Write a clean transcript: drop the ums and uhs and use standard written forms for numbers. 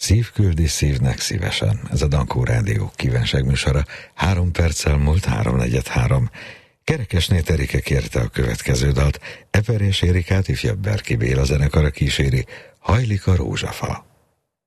Szív küldi szívnek szívesen. Ez a Dankó Rádió kívánságműsora. 3 perccel múlt 3:43. Kerekesné Terike kérte a következő dalt. Eper és Érikát ifjabb Berki Béla zenekara kíséri. Hajlik a rózsafa.